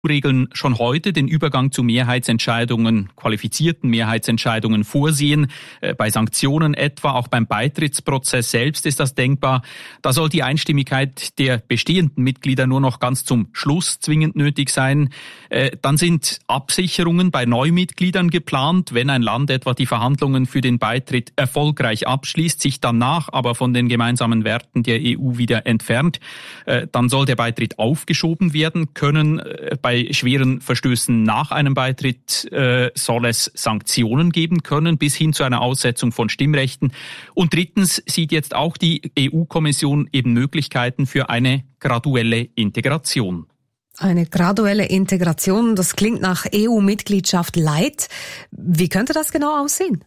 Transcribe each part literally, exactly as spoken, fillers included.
Regeln schon heute den Übergang zu Mehrheitsentscheidungen, qualifizierten Mehrheitsentscheidungen vorsehen. Bei Sanktionen etwa, auch beim Beitrittsprozess selbst ist das denkbar. Da soll die Einstimmigkeit der bestehenden Mitglieder nur noch ganz zum Schluss zwingend nötig sein. Dann sind Absicherungen bei Neumitgliedern geplant. Wenn ein Land etwa die Verhandlungen für den Beitritt erfolgreich abschließt, sich danach aber von den gemeinsamen Werten der E U wieder entfernt, dann soll der Beitritt aufgeschoben werden können. Bei Bei schweren Verstößen nach einem Beitritt äh, soll es Sanktionen geben können, bis hin zu einer Aussetzung von Stimmrechten. Und drittens sieht jetzt auch die E U-Kommission eben Möglichkeiten für eine graduelle Integration. Eine graduelle Integration, das klingt nach E U-Mitgliedschaft light. Wie könnte das genau aussehen?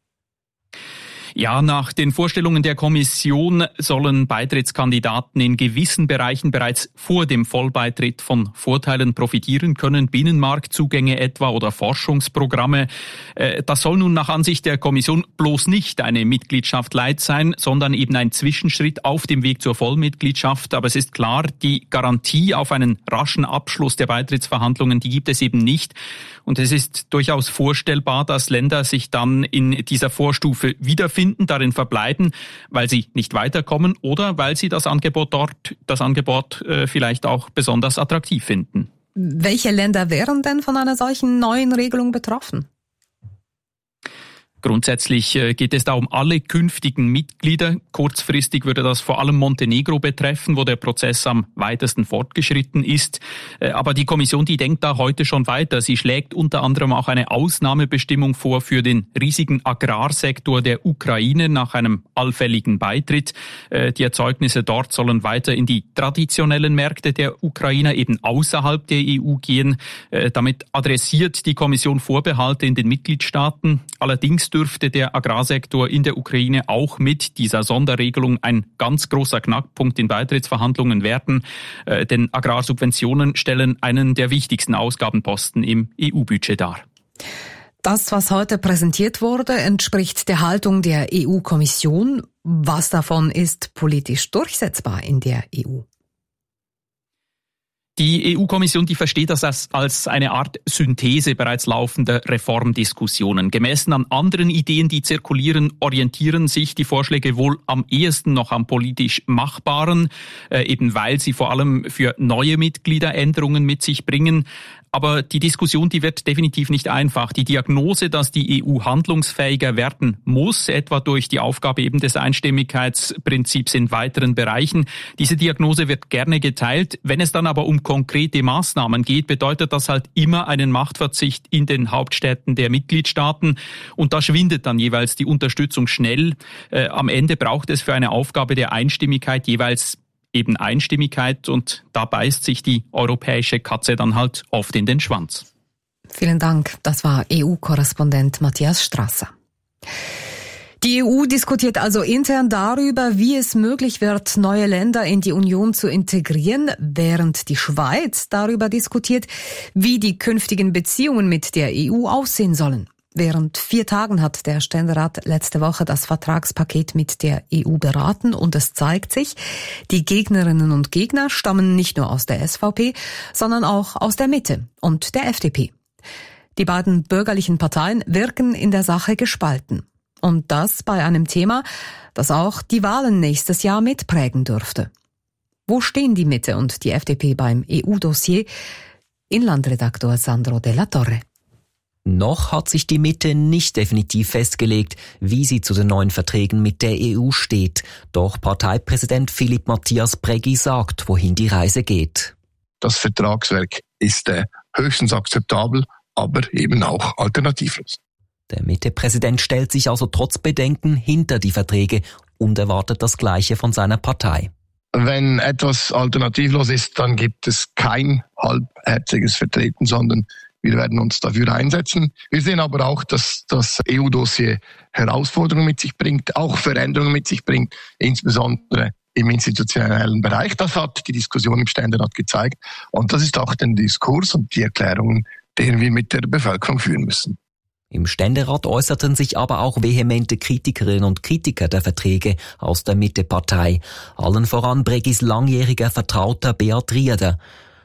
Ja, nach den Vorstellungen der Kommission sollen Beitrittskandidaten in gewissen Bereichen bereits vor dem Vollbeitritt von Vorteilen profitieren können, Binnenmarktzugänge etwa oder Forschungsprogramme. Das soll nun nach Ansicht der Kommission bloß nicht eine Mitgliedschaft light sein, sondern eben ein Zwischenschritt auf dem Weg zur Vollmitgliedschaft. Aber es ist klar, die Garantie auf einen raschen Abschluss der Beitrittsverhandlungen, die gibt es eben nicht. Und es ist durchaus vorstellbar, dass Länder sich dann in dieser Vorstufe wiederfinden, darin verbleiben, weil sie nicht weiterkommen oder weil sie das Angebot dort, das Angebot äh, vielleicht auch besonders attraktiv finden. Welche Länder wären denn von einer solchen neuen Regelung betroffen? Grundsätzlich geht es da um alle künftigen Mitglieder. Kurzfristig würde das vor allem Montenegro betreffen, wo der Prozess am weitesten fortgeschritten ist. Aber die Kommission, die denkt da heute schon weiter. Sie schlägt unter anderem auch eine Ausnahmebestimmung vor für den riesigen Agrarsektor der Ukraine nach einem allfälligen Beitritt. Die Erzeugnisse dort sollen weiter in die traditionellen Märkte der Ukrainer, eben außerhalb der E U, gehen. Damit adressiert die Kommission Vorbehalte in den Mitgliedstaaten. Allerdings dürfte der Agrarsektor in der Ukraine auch mit dieser Sonderregelung ein ganz großer Knackpunkt in Beitrittsverhandlungen werden, äh, denn Agrarsubventionen stellen einen der wichtigsten Ausgabenposten im E U-Budget dar. Das, was heute präsentiert wurde, entspricht der Haltung der E U-Kommission. Was davon ist politisch durchsetzbar in der E U? Die E U-Kommission, die versteht das als, als eine Art Synthese bereits laufender Reformdiskussionen. Gemessen an anderen Ideen, die zirkulieren, orientieren sich die Vorschläge wohl am ehesten noch am politisch Machbaren, äh, eben weil sie vor allem für neue Mitglieder Änderungen mit sich bringen. Aber die Diskussion, die wird definitiv nicht einfach. Die Diagnose, dass die E U handlungsfähiger werden muss, etwa durch die Aufgabe eben des Einstimmigkeitsprinzips in weiteren Bereichen, diese Diagnose wird gerne geteilt. Wenn es dann aber um konkrete Maßnahmen geht, bedeutet das halt immer einen Machtverzicht in den Hauptstädten der Mitgliedstaaten. Und da schwindet dann jeweils die Unterstützung schnell. Äh, am Ende braucht es für eine Aufgabe der Einstimmigkeit jeweils eben Einstimmigkeit, und da beißt sich die europäische Katze dann halt oft in den Schwanz. Vielen Dank. Das war E U-Korrespondent Matthias Strasser. Die E U diskutiert also intern darüber, wie es möglich wird, neue Länder in die Union zu integrieren, während die Schweiz darüber diskutiert, wie die künftigen Beziehungen mit der E U aussehen sollen. Während vier Tagen hat der Ständerat letzte Woche das Vertragspaket mit der E U beraten, und es zeigt sich, die Gegnerinnen und Gegner stammen nicht nur aus der S V P, sondern auch aus der Mitte und der F D P. Die beiden bürgerlichen Parteien wirken in der Sache gespalten. Und das bei einem Thema, das auch die Wahlen nächstes Jahr mitprägen dürfte. Wo stehen die Mitte und die F D P beim E U-Dossier? Inlandredaktor Sandro Della Torre. Noch hat sich die Mitte nicht definitiv festgelegt, wie sie zu den neuen Verträgen mit der E U steht. Doch Parteipräsident Philippe Matthias Brägi sagt, wohin die Reise geht. Das Vertragswerk ist äh, höchstens akzeptabel, aber eben auch alternativlos. Der Mitte-Präsident stellt sich also trotz Bedenken hinter die Verträge und erwartet das Gleiche von seiner Partei. Wenn etwas alternativlos ist, dann gibt es kein halbherziges Vertreten, sondern wir werden uns dafür einsetzen. Wir sehen aber auch, dass das E U-Dossier Herausforderungen mit sich bringt, auch Veränderungen mit sich bringt, insbesondere im institutionellen Bereich. Das hat die Diskussion im Ständerat gezeigt. Und das ist auch der Diskurs und die Erklärungen, den wir mit der Bevölkerung führen müssen. Im Ständerat äußerten sich aber auch vehemente Kritikerinnen und Kritiker der Verträge aus der Mitte-Partei. Allen voran Brägis langjähriger Vertrauter Beat Rieder.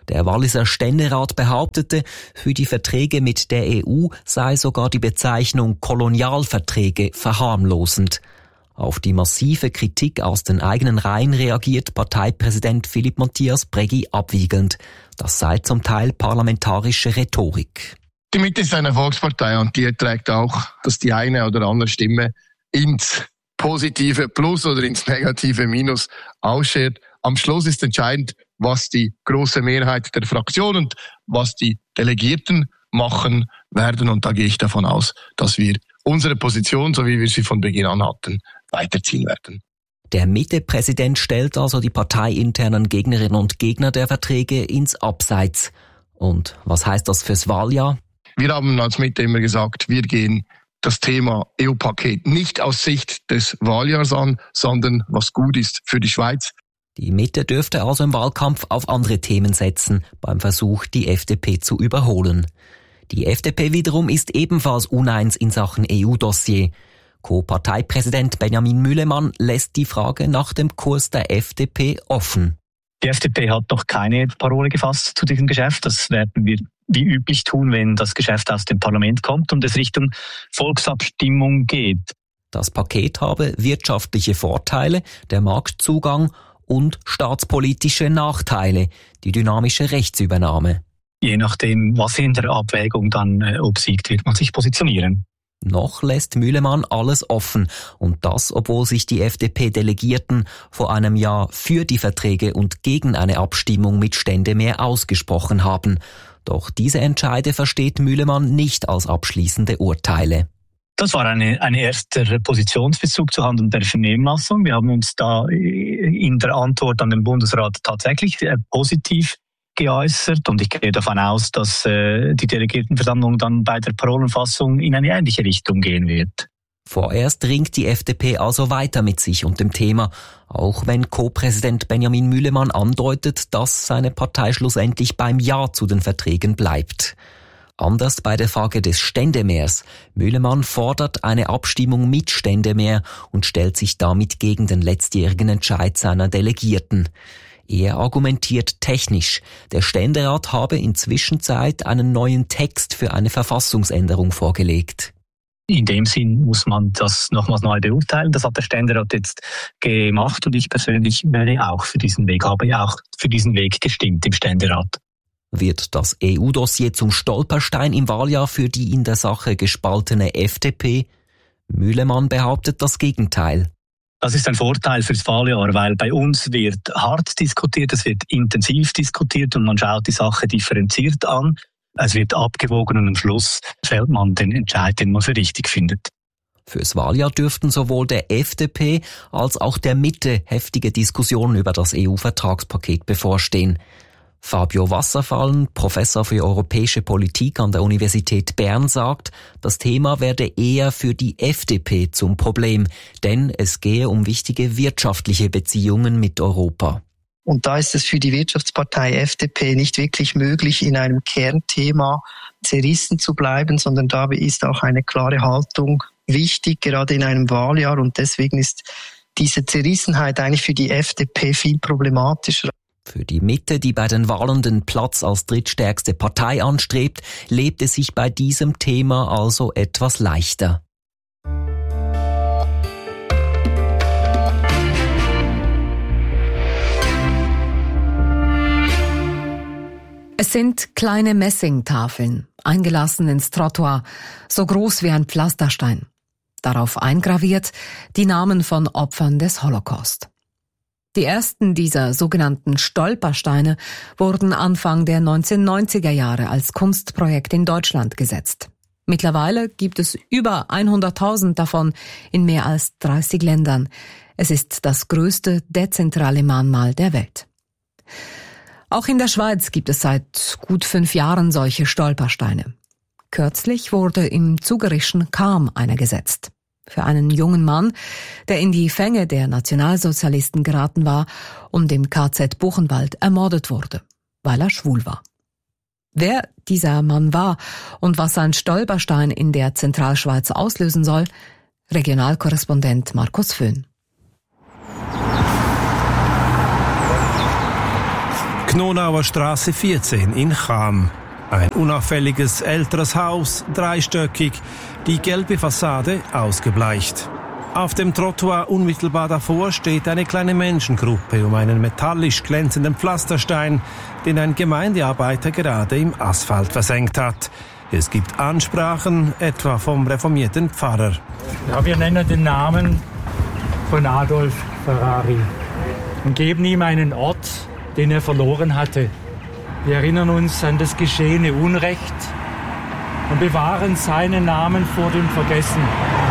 Der Walliser Ständerat behauptete, für die Verträge mit der E U sei sogar die Bezeichnung Kolonialverträge verharmlosend. Auf die massive Kritik aus den eigenen Reihen reagiert Parteipräsident Philipp Matthias Prägi abwiegend. Das sei zum Teil parlamentarische Rhetorik. Die Mitte ist eine Volkspartei und die erträgt auch, dass die eine oder andere Stimme ins positive Plus oder ins negative Minus ausschert. Am Schluss ist entscheidend, was die große Mehrheit der Fraktion und was die Delegierten machen werden. Und da gehe ich davon aus, dass wir unsere Position, so wie wir sie von Beginn an hatten, weiterziehen werden. Der Mitte-Präsident stellt also die parteiinternen Gegnerinnen und Gegner der Verträge ins Abseits. Und was heißt das fürs Wahljahr? Wir haben als Mitte immer gesagt, wir gehen das Thema E U-Paket nicht aus Sicht des Wahljahrs an, sondern was gut ist für die Schweiz. Die Mitte dürfte also im Wahlkampf auf andere Themen setzen, beim Versuch, die F D P zu überholen. Die F D P wiederum ist ebenfalls uneins in Sachen E U-Dossier. Co-Parteipräsident Benjamin Mühlemann lässt die Frage nach dem Kurs der F D P offen. Die F D P hat noch keine Parole gefasst zu diesem Geschäft. Das werden wir wie üblich tun, wenn das Geschäft aus dem Parlament kommt und es Richtung Volksabstimmung geht. Das Paket habe wirtschaftliche Vorteile, der Marktzugang und staatspolitische Nachteile, die dynamische Rechtsübernahme. Je nachdem, was in der Abwägung dann äh, obsiegt, wird man sich positionieren. Noch lässt Mühlemann alles offen und das, obwohl sich die F D P-Delegierten vor einem Jahr für die Verträge und gegen eine Abstimmung mit Ständemehr ausgesprochen haben. Doch diese Entscheide versteht Mühlemann nicht als abschließende Urteile. Das war eine, ein erster Positionsbezug zuhanden der Vernehmlassung. Wir haben uns da in der Antwort an den Bundesrat tatsächlich positiv geäußert und ich gehe davon aus, dass äh, die Delegiertenversammlung dann bei der Parolenfassung in eine ähnliche Richtung gehen wird. Vorerst ringt die F D P also weiter mit sich und dem Thema, auch wenn Co-Präsident Benjamin Mühlemann andeutet, dass seine Partei schlussendlich beim Ja zu den Verträgen bleibt. Anders bei der Frage des Ständemehrs. Mühlemann fordert eine Abstimmung mit Ständemehr und stellt sich damit gegen den letztjährigen Entscheid seiner Delegierten. Er argumentiert technisch. Der Ständerat habe inzwischen Zeit einen neuen Text für eine Verfassungsänderung vorgelegt. In dem Sinn muss man das nochmals neu beurteilen. Das hat der Ständerat jetzt gemacht und ich persönlich wäre auch für diesen Weg, habe ja auch für diesen Weg gestimmt im Ständerat. Wird das E U-Dossier zum Stolperstein im Wahljahr für die in der Sache gespaltene F D P? Mühlemann behauptet das Gegenteil. Das ist ein Vorteil fürs Wahljahr, weil bei uns wird hart diskutiert, es wird intensiv diskutiert und man schaut die Sache differenziert an. Es wird abgewogen und am Schluss fällt man den Entscheid, den man für richtig findet. Fürs Wahljahr dürften sowohl der F D P als auch der Mitte heftige Diskussionen über das E U-Vertragspaket bevorstehen. Fabio Wasserfallen, Professor für europäische Politik an der Universität Bern, sagt, das Thema werde eher für die F D P zum Problem, denn es gehe um wichtige wirtschaftliche Beziehungen mit Europa. Und da ist es für die Wirtschaftspartei F D P nicht wirklich möglich, in einem Kernthema zerrissen zu bleiben, sondern da ist auch eine klare Haltung wichtig, gerade in einem Wahljahr. Und deswegen ist diese Zerrissenheit eigentlich für die F D P viel problematischer. Für die Mitte, die bei den Wahlen den Platz als drittstärkste Partei anstrebt, lebt es sich bei diesem Thema also etwas leichter. Es sind kleine Messingtafeln, eingelassen ins Trottoir, so groß wie ein Pflasterstein. Darauf eingraviert die Namen von Opfern des Holocaust. Die ersten dieser sogenannten Stolpersteine wurden Anfang der neunzehnhundertneunziger Jahre als Kunstprojekt in Deutschland gesetzt. Mittlerweile gibt es über hunderttausend davon in mehr als dreißig Ländern. Es ist das größte dezentrale Mahnmal der Welt. Auch in der Schweiz gibt es seit gut fünf Jahren solche Stolpersteine. Kürzlich wurde im Zugerischen Cham einer gesetzt. Für einen jungen Mann, der in die Fänge der Nationalsozialisten geraten war und im K Z Buchenwald ermordet wurde, weil er schwul war. Wer dieser Mann war und was ein Stolperstein in der Zentralschweiz auslösen soll, Regionalkorrespondent Markus Föhn. Knonauer Straße vierzehn in Cham. Ein unauffälliges älteres Haus, dreistöckig, die gelbe Fassade ausgebleicht. Auf dem Trottoir unmittelbar davor steht eine kleine Menschengruppe um einen metallisch glänzenden Pflasterstein, den ein Gemeindearbeiter gerade im Asphalt versenkt hat. Es gibt Ansprachen, etwa vom reformierten Pfarrer. Ja, wir nennen den Namen von Adolf Ferrari und geben ihm einen Ort, den er verloren hatte. Wir erinnern uns an das geschehene Unrecht und bewahren seinen Namen vor dem Vergessen.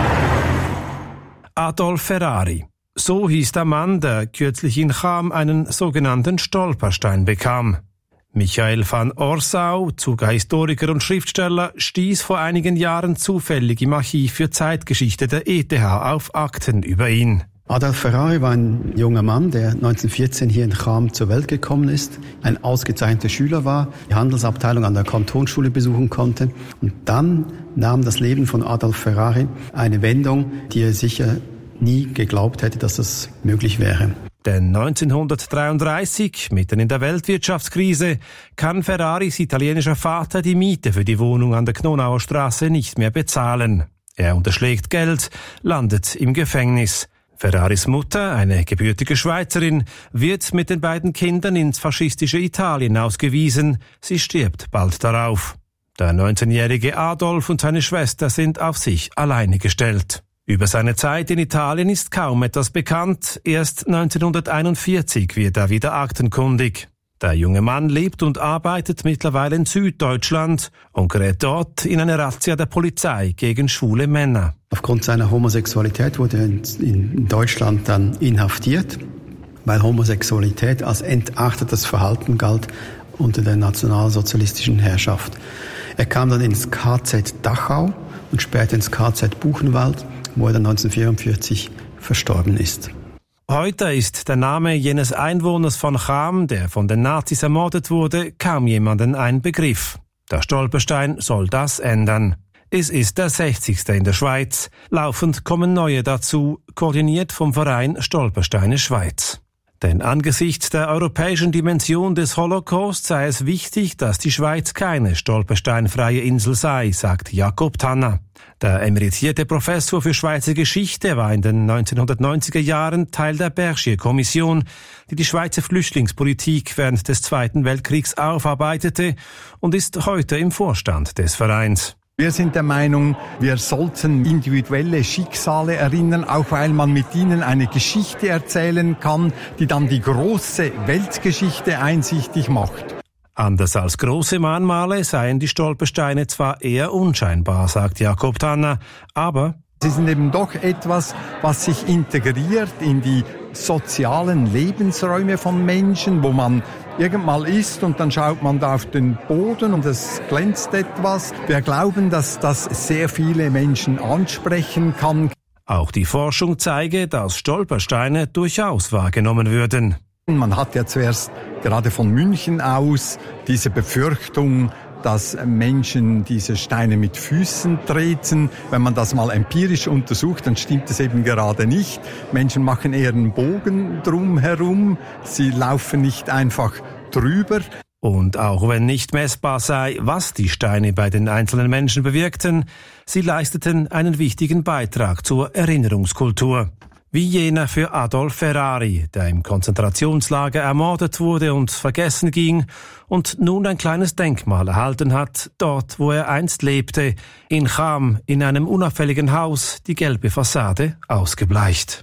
Adolf Ferrari. So hieß der Mann, der kürzlich in Cham einen sogenannten Stolperstein bekam. Michael van Orsau, Zuger Historiker und Schriftsteller, stieß vor einigen Jahren zufällig im Archiv für Zeitgeschichte der E T H auf Akten über ihn. Adolf Ferrari war ein junger Mann, der neunzehnhundertvierzehn hier in Cham zur Welt gekommen ist, ein ausgezeichneter Schüler war, die Handelsabteilung an der Kantonsschule besuchen konnte. Und dann nahm das Leben von Adolf Ferrari eine Wendung, die er sicher nie geglaubt hätte, dass das möglich wäre. Denn neunzehnhundertdreiunddreißig, mitten in der Weltwirtschaftskrise, kann Ferraris italienischer Vater die Miete für die Wohnung an der Knonauer Straße nicht mehr bezahlen. Er unterschlägt Geld, landet im Gefängnis. Ferraris Mutter, eine gebürtige Schweizerin, wird mit den beiden Kindern ins faschistische Italien ausgewiesen. Sie stirbt bald darauf. Der neunzehnjährige Adolf und seine Schwester sind auf sich alleine gestellt. Über seine Zeit in Italien ist kaum etwas bekannt. Erst neunzehnhunderteinundvierzig wird er wieder aktenkundig. Der junge Mann lebt und arbeitet mittlerweile in Süddeutschland und gerät dort in eine Razzia der Polizei gegen schwule Männer. Aufgrund seiner Homosexualität wurde er in Deutschland dann inhaftiert, weil Homosexualität als entartetes Verhalten galt unter der nationalsozialistischen Herrschaft. Er kam dann ins K Z Dachau und später ins K Z Buchenwald, wo er dann neunzehnhundertvierundvierzig verstorben ist. Heute ist der Name jenes Einwohners von Cham, der von den Nazis ermordet wurde, kaum jemandem ein Begriff. Der Stolperstein soll das ändern. Es ist der sechzigste in der Schweiz. Laufend kommen neue dazu, koordiniert vom Verein Stolpersteine Schweiz. Denn angesichts der europäischen Dimension des Holocaust sei es wichtig, dass die Schweiz keine stolpersteinfreie Insel sei, sagt Jakob Tanner. Der emeritierte Professor für Schweizer Geschichte war in den neunzehnhundertneunziger Jahren Teil der Bergier-Kommission, die die Schweizer Flüchtlingspolitik während des Zweiten Weltkriegs aufarbeitete und ist heute im Vorstand des Vereins. Wir sind der Meinung, wir sollten individuelle Schicksale erinnern, auch weil man mit ihnen eine Geschichte erzählen kann, die dann die große Weltgeschichte einsichtig macht. Anders als große Mahnmale seien die Stolpersteine zwar eher unscheinbar, sagt Jakob Tanner, aber sie sind eben doch etwas, was sich integriert in die sozialen Lebensräume von Menschen, wo man irgendwann ist und dann schaut man da auf den Boden und es glänzt etwas. Wir glauben, dass das sehr viele Menschen ansprechen kann. Auch die Forschung zeige, dass Stolpersteine durchaus wahrgenommen würden. Man hat ja zuerst gerade von München aus diese Befürchtung, dass Menschen diese Steine mit Füßen treten. Wenn man das mal empirisch untersucht, dann stimmt es eben gerade nicht. Menschen machen eher einen Bogen drum herum. Sie laufen nicht einfach drüber. Und auch wenn nicht messbar sei, was die Steine bei den einzelnen Menschen bewirkten, sie leisteten einen wichtigen Beitrag zur Erinnerungskultur. Wie jener für Adolf Ferrari, der im Konzentrationslager ermordet wurde und vergessen ging und nun ein kleines Denkmal erhalten hat, dort wo er einst lebte, in Cham, in einem unauffälligen Haus, die gelbe Fassade ausgebleicht.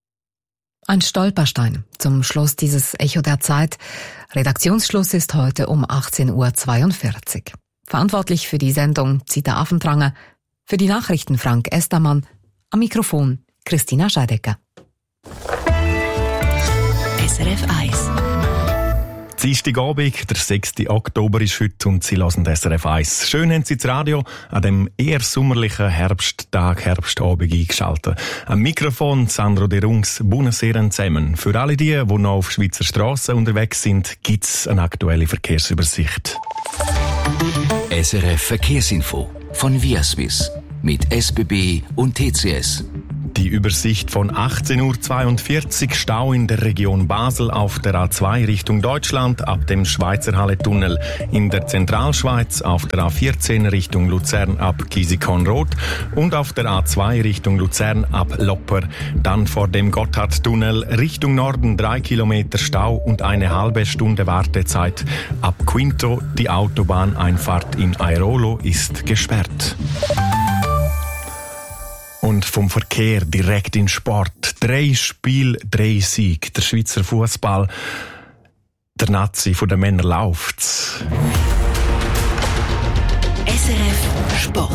Ein Stolperstein zum Schluss dieses Echo der Zeit. Redaktionsschluss ist heute um achtzehn Uhr zweiundvierzig. Verantwortlich für die Sendung Zita Affentranger, für die Nachrichten Frank Estermann, am Mikrofon Christina Scheidecker. S R F eins. Dienstagabend, der sechste Oktober ist heute und Sie hören S R F eins. Schön haben Sie das Radio an dem eher sommerlichen Herbsttag, Herbstabend eingeschaltet. Am Mikrofon Sandro De Rungs, Buonasera zusammen. Für alle die, die noch auf Schweizer Strassen unterwegs sind, gibt es eine aktuelle Verkehrsübersicht. S R F Verkehrsinfo von Viaswiss mit S B B und T C S. Die Übersicht von achtzehn Uhr zweiundvierzig, Stau in der Region Basel auf der A zwei Richtung Deutschland ab dem Schweizerhalle-Tunnel. In der Zentralschweiz auf der A vierzehn Richtung Luzern ab Giesikonroth und auf der A zwei Richtung Luzern ab Lopper. Dann vor dem Gotthardtunnel Richtung Norden drei Kilometer Stau und eine halbe Stunde Wartezeit. Ab Quinto die Autobahneinfahrt in Airolo ist gesperrt. Und vom Verkehr direkt in Sport. Drei Spiele, drei Siege. Der Schweizer Fußball, der Nazi von den Männern läuft's. S R F Sport.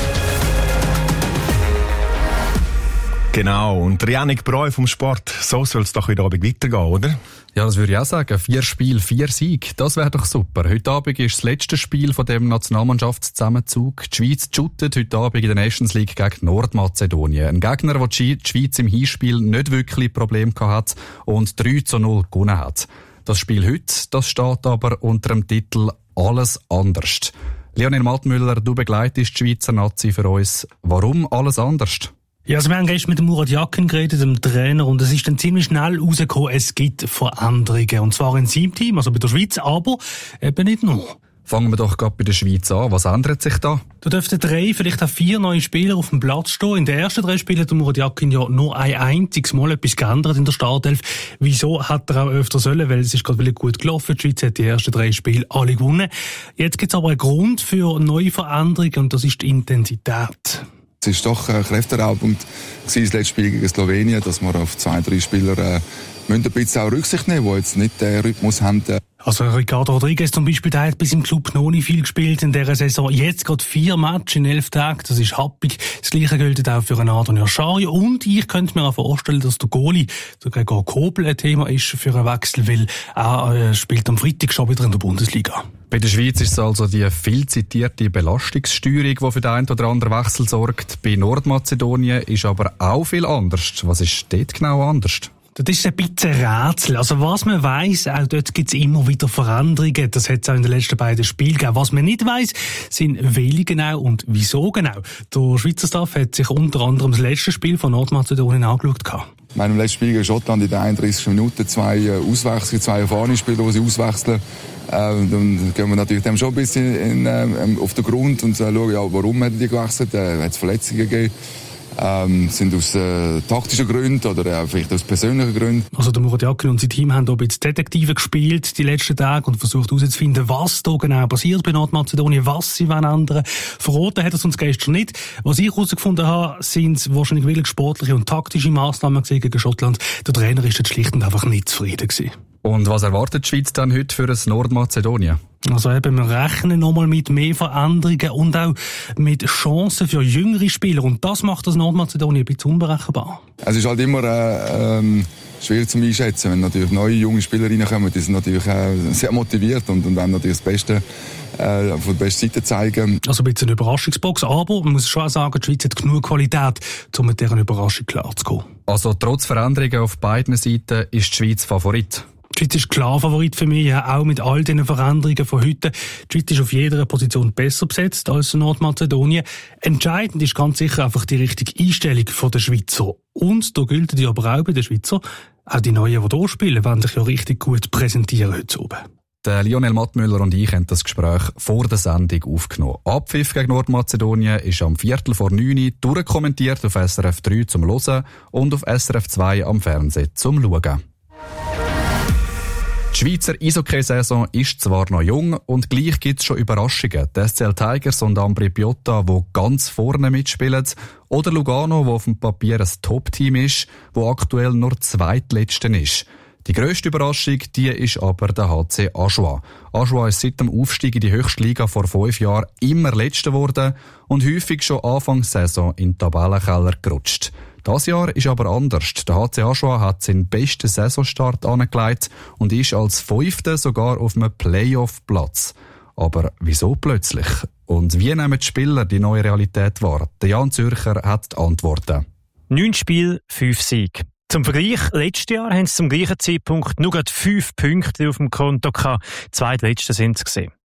Genau, und Janik Breu vom Sport, so soll es doch heute Abend weitergehen, oder? Ja, das würde ich auch sagen. Vier Spiele, vier Siege. Das wäre doch super. Heute Abend ist das letzte Spiel von dem Nationalmannschaftszusammenzug. Die Schweiz shootet heute Abend in der Nations League gegen Nordmazedonien. Ein Gegner, der die Schweiz im Hinspiel nicht wirklich Probleme gehabt hat und drei zu null gewonnen hat. Das Spiel heute, das steht aber unter dem Titel «Alles anders». Lionel Mattmüller, du begleitest die Schweizer Nazi für uns. Warum alles anders? Ja, also wir haben gestern mit dem Murat Yakin geredet, dem Trainer, und es ist dann ziemlich schnell rausgekommen, es gibt Veränderungen. Und zwar in seinem Team, also bei der Schweiz, aber eben nicht nur. Fangen wir doch gerade bei der Schweiz an. Was ändert sich da? Da dürften drei, vielleicht auch vier neue Spieler auf dem Platz stehen. In den ersten drei Spielen hat der Murat Yakin ja nur ein einziges Mal etwas geändert in der Startelf. Wieso hat er auch öfter sollen? Weil es ist gerade wieder gut gelaufen. Die Schweiz hat die ersten drei Spiele alle gewonnen. Jetzt gibt es aber einen Grund für neue Veränderungen, und das ist die Intensität. Es war doch äh, kräfteraubend, das letzte Spiel gegen Slowenien, dass wir auf zwei, drei Spieler äh, müssen ein bisschen auch Rücksicht nehmen, die jetzt nicht den Rhythmus haben. Äh. Also Ricardo Rodriguez zum Beispiel, der hat bis im Club noch nicht viel gespielt in dieser Saison. Jetzt gerade vier Matches in elf Tagen, das ist happig. Das Gleiche gilt auch für Adon Yashari. Und ich könnte mir auch vorstellen, dass der Goalie, der Gregor Kobel, ein Thema ist für einen Wechsel, weil er äh, spielt am Freitag schon wieder in der Bundesliga. Bei der Schweiz ist es also die viel zitierte Belastungssteuerung, die für den einen oder anderen Wechsel sorgt. Bei Nordmazedonien ist aber auch viel anders. Was ist dort genau anders? Das ist ein bisschen ein Rätsel. Also was man weiss, auch dort gibt es immer wieder Veränderungen. Das hat es auch in den letzten beiden Spielen gegeben. Was man nicht weiss, sind welche genau und wieso genau. Der Schweizer Staff hat sich unter anderem das letzte Spiel von Nordmazedonien angeschaut. Ich meine, im letzten Spiel gegen Schottland in den einunddreißig Minuten zwei Auswechslungen, zwei erfahrene Spieler, die sie auswechseln. Äh, dann gehen wir natürlich dem schon ein bisschen in, äh, auf den Grund und äh, schauen, ja, warum hat er die gewechselt? Äh, hat es Verletzungen gegeben? Ähm, sind aus äh, taktischen Gründen oder äh, vielleicht aus persönlichen Gründen. Also der Murat Yakin und sein Team haben da ein bisschen Detektive gespielt die letzten Tage und versucht herauszufinden, was da genau passiert bei Nordmazedonien, was sie wollen ändern. Verraten hat es uns gestern nicht. Was ich herausgefunden habe, sind wahrscheinlich wirklich sportliche und taktische Massnahmen gegen Schottland. Der Trainer ist jetzt schlicht und einfach nicht zufrieden gewesen. Und was erwartet die Schweiz dann heute für das Nordmazedonien? Also eben, wir rechnen nochmal mit mehr Veränderungen und auch mit Chancen für jüngere Spieler. Und das macht das Nordmazedonien ein bisschen unberechenbar. Es ist halt immer äh, ähm, schwierig zu einschätzen. Wenn natürlich neue junge Spieler reinkommen, die sind natürlich äh, sehr motiviert und, und wollen natürlich das Beste äh, von der besten Seite zeigen. Also ein bisschen eine Überraschungsbox, aber man muss schon sagen, die Schweiz hat genug Qualität, um mit dieser Überraschung klarzukommen. Also trotz Veränderungen auf beiden Seiten ist die Schweiz Favorit. Die Schweiz ist klar Favorit für mich, ja, auch mit all diesen Veränderungen von heute. Die Schweiz ist auf jeder Position besser besetzt als Nordmazedonien. Entscheidend ist ganz sicher einfach die richtige Einstellung der Schweizer. Und da gilt ja aber auch bei den Schweizer, auch die Neuen, die hier spielen, werden sich ja richtig gut präsentieren heute oben. Der Lionel Mattmüller und ich haben das Gespräch vor der Sendung aufgenommen. Abpfiff gegen Nordmazedonien ist am Viertel vor neun durchkommentiert auf S R F drei zum Hören und auf S R F zwei am Fernsehen zum Schauen. Die Schweizer Eishockey-Saison ist zwar noch jung und gleich gibt es schon Überraschungen. Die S C L Tigers und Ambri Piotta, die ganz vorne mitspielen, oder Lugano, wo auf dem Papier ein Top-Team ist, wo aktuell nur zweitletzten ist. Die grösste Überraschung, die ist aber der H C Ajoie. Ajoie ist seit dem Aufstieg in die höchste Liga vor fünf Jahren immer Letzter geworden und häufig schon Anfangs Saison in den Tabellenkeller gerutscht. Das Jahr ist aber anders. Der H C Ajoie hat seinen besten Saisonstart angelegt und ist als Fünfter sogar auf einem Playoff-Platz. Aber wieso plötzlich? Und wie nehmen die Spieler die neue Realität wahr? Der Jan Zürcher hat die Antworten. Neun Spiele, fünf Siege. Zum Vergleich, letztes Jahr haben sie zum gleichen Zeitpunkt nur gerade fünf Punkte auf dem Konto gehabt. Zweitletzte sind sie gesehen.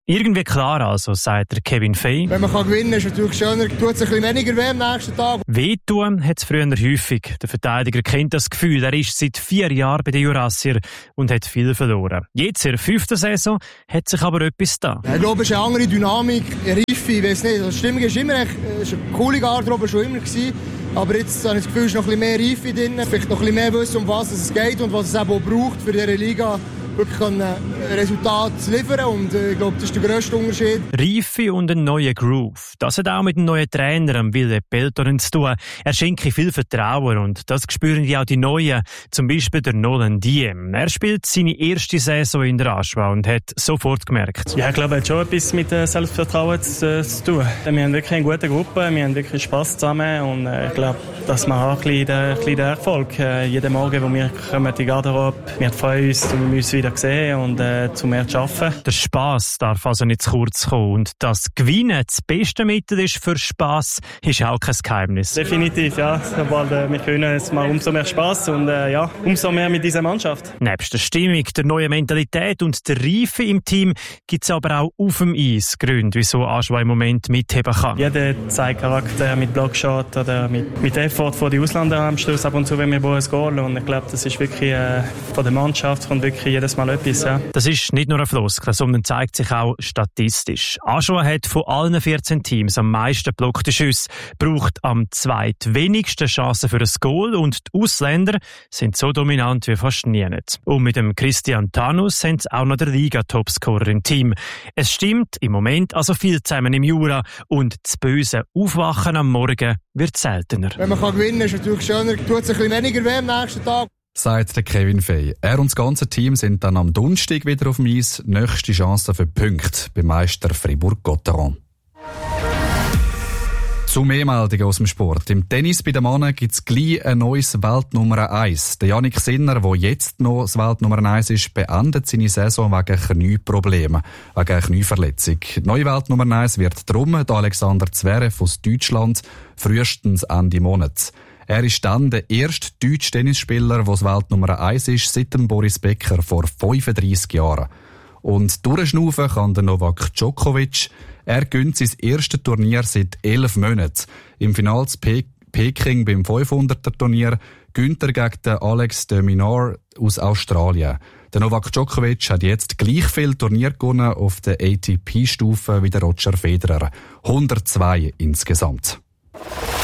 Irgendwie klar also, sagt der Kevin Fay. Wenn man kann gewinnen kann, ist es natürlich schöner, tut es ein bisschen weniger weh am nächsten Tag. Wehtun hat es früher häufig. Der Verteidiger kennt das Gefühl. Er ist seit vier Jahren bei den Jurassier und hat viel verloren. Jetzt in der fünften Saison hat sich aber etwas da. Ich glaube, es ist eine andere Dynamik, eine Reife, ich weiss nicht. Die Stimmung ist immer echt, ist eine coole Garderobe schon immer gewesen. Aber jetzt habe ich das Gefühl, es ist noch ein bisschen mehr Reife drin. Vielleicht noch ein bisschen mehr wissen, um was es geht und was es eben auch braucht für diese Liga. Wirklich ein Resultat zu liefern und ich glaube, das ist der grösste Unterschied. Reife und ein neuer Groove. Das hat auch mit dem neuen Trainer, Ville Peltonen, zu tun. Er schenkt viel Vertrauen und das spüren ja auch die Neuen, zum Beispiel der Nolan Diem. Er spielt seine erste Saison in der Aschua und hat sofort gemerkt. Ja, ich glaube, es hat schon etwas mit Selbstvertrauen zu, zu tun. Wir haben wirklich eine gute Gruppe, wir haben wirklich Spass zusammen und ich glaube, dass wir auch ein bisschen den, ein bisschen den Erfolg. Jeden Morgen, wo wir kommen, die Garderobe, wir freuen uns, wir müssen wieder sehen und äh, zu mehr zu arbeiten. Der Spass darf also nicht zu kurz kommen. Und dass Gewinnen das beste Mittel ist für Spass, ist auch kein Geheimnis. Definitiv, ja. Sobald äh, wir können, es macht umso mehr Spass und äh, ja, umso mehr mit dieser Mannschaft. Nebst der Stimmung, der neuen Mentalität und der Reife im Team gibt es aber auch auf dem Eis Gründe, wieso Aschua im Moment mitheben kann. Jeder zeigt Charakter mit Blockshot oder mit, mit Effort von den Ausländern am Schluss ab und zu, wenn wir ein Goal. Und ich glaube, das ist wirklich äh, von der Mannschaft kommt wirklich jedes Mal etwas. Ja. Das ist nicht nur ein Floskel, sondern zeigt sich auch statistisch. Aschua hat von allen vierzehn Teams am meisten geblockte Schüsse, braucht am zweitwenigsten Chancen für ein Goal und die Ausländer sind so dominant wie fast nie nicht. Und mit dem Christian Tanus sind sie auch noch der Liga-Topscorer im Team. Es stimmt im Moment also viel zusammen im Jura und das böse Aufwachen am Morgen wird seltener. Wenn man kann gewinnen kann, ist es natürlich schöner, tut es ein bisschen weniger weh am nächsten Tag. Sagt der Kevin Fay. Er und das ganze Team sind dann am Donnerstag wieder auf dem Eis. Nächste Chance für Punkte beim Meister Fribourg-Gotteron. Zu mehr Meldungen aus dem Sport. Im Tennis bei den Männern gibt es gleich ein neues Weltnummer eins. Der Jannik Sinner, der jetzt noch das Weltnummer eins ist, beendet seine Saison wegen Knieproblemen, wegen einer Knieverletzung. Die neue Weltnummer eins wird drum der Alexander Zverev aus Deutschland frühestens Ende Monat. Er ist dann der erste deutsche Tennisspieler, der das Weltnummer eins ist, seit dem Boris Becker vor fünfunddreissig Jahren. Und durchschnaufen kann der Novak Djokovic. Er gönnt sein erstes Turnier seit elf Monaten. Im Finale zu Pe- Peking beim fünfhunderter Turnier gönnt er gegen den Alex de Minaur aus Australien. Der Novak Djokovic hat jetzt gleich viel Turnier gewonnen auf der A T P-Stufe wie der Roger Federer. hundertzwei insgesamt.